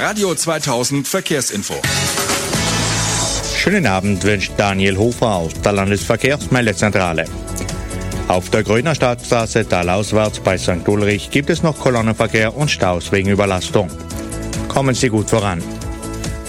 Radio 2000 Verkehrsinfo. Schönen Abend wünscht Daniel Hofer aus der Landesverkehrsmeldezentrale. Auf der Grüner Stadtstraße talauswärts bei St. Ulrich gibt es noch Kolonnenverkehr und Staus wegen Überlastung. Kommen Sie gut voran.